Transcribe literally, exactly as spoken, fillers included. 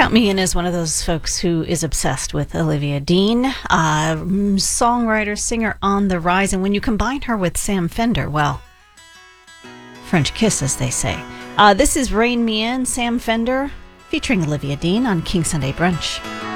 Count me in as one of those folks who is obsessed with Olivia Dean, uh, songwriter, singer on the rise. And when you combine her with Sam Fender, well, French kiss, as they say. Uh, this is Rain Me In, Sam Fender, featuring Olivia Dean on King Sunday Brunch.